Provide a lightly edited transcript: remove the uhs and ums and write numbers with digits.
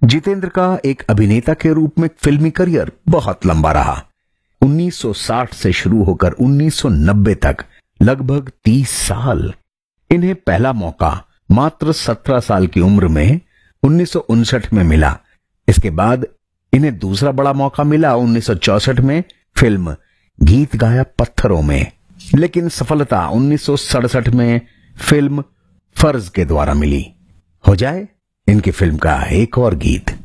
जितेंद्र का एक अभिनेता के रूप में फिल्मी करियर बहुत लंबा रहा। 1960 से शुरू होकर 1990 तक लगभग 30 साल। इन्हें पहला मौका मात्र 17 साल की उम्र में 1959 में मिला। इसके बाद इन्हें दूसरा बड़ा मौका मिला 1964 में फिल्म गीत गाया पत्थरों में, लेकिन सफलता 1967 में फिल्म फर्ज के द्वारा मिली। हो जाए इनकी फिल्म का एक और गीत।